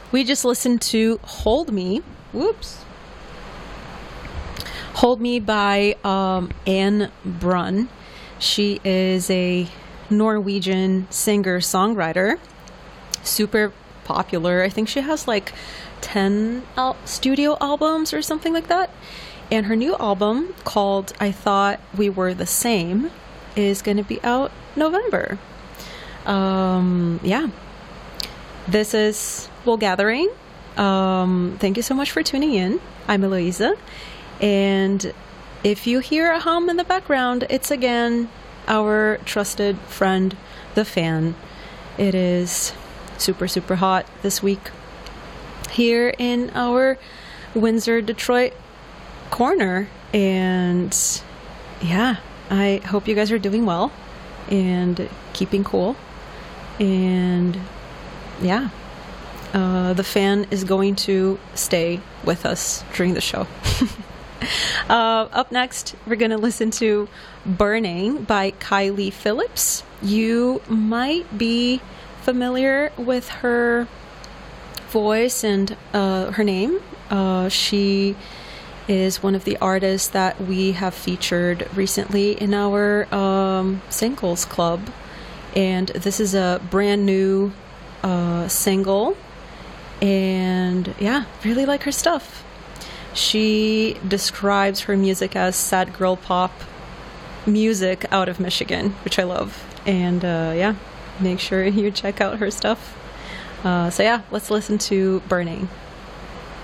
We just listened to Hold Me. Whoops. Hold Me by Anne Brun. She is a Norwegian singer-songwriter. Super popular. I think she has like 10 studio albums or something like that. And her new album, called I Thought We Were the Same, is going to be out November. Yeah. This is Wool Gathering. Thank you so much for tuning in. I'm Eloisa. And if you hear a hum in the background, it's again our trusted friend, the fan. It is super, super hot this week here in our Windsor, Detroit corner. And yeah, I hope you guys are doing well and keeping cool. And yeah, the fan is going to stay with us during the show. Up next, we're going to listen to Burning by Kylie Phillips. You might be familiar with her voice and her name. She is one of the artists that we have featured recently in our singles club. And this is a brand new single. And yeah, really like her stuff. She describes her music as sad girl pop music out of Michigan, which I love. And yeah, make sure you check out her stuff. So yeah, let's listen to Burning.